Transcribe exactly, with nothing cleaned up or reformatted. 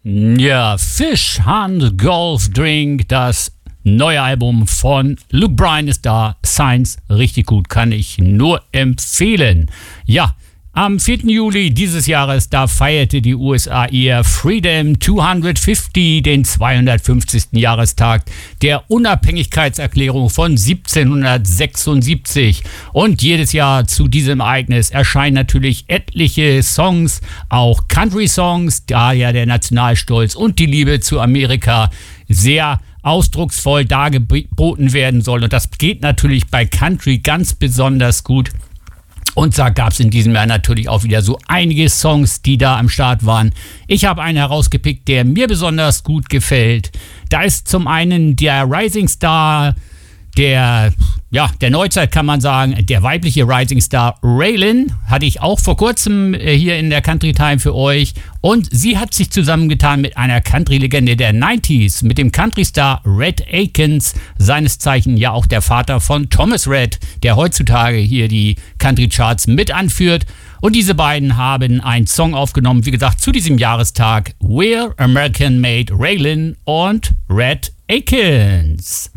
Ja, Fish Hunt Golf Drink, das neue Album von Luke Bryan ist da. Science, richtig gut, kann ich nur empfehlen. Ja, am vierten Juli dieses Jahres, da feierte die U S A ihr Freedom zweihundertfünfzig, den zweihundertfünfzigsten Jahrestag der Unabhängigkeitserklärung von siebzehnhundertsechsundsiebzig. Und jedes Jahr zu diesem Ereignis erscheinen natürlich etliche Songs, auch Country-Songs, da ja der Nationalstolz und die Liebe zu Amerika sehr ausdrucksvoll dargeboten werden soll. Und das geht natürlich bei Country ganz besonders gut. Und da gab es in diesem Jahr natürlich auch wieder so einige Songs, die da am Start waren. Ich habe einen herausgepickt, der mir besonders gut gefällt. Da ist zum einen der Rising Star der, ja, der Neuzeit, kann man sagen, der weibliche Rising Star Raylan, hatte ich auch vor kurzem hier in der Country Time für euch. Und sie hat sich zusammengetan mit einer Country-Legende der neunziger, mit dem Country-Star Rhett Akins, seines Zeichen ja auch der Vater von Thomas Rhett, der heutzutage hier die Country-Charts mit anführt. Und diese beiden haben einen Song aufgenommen, wie gesagt, zu diesem Jahrestag, We're American Made, Raylan und Rhett Akins.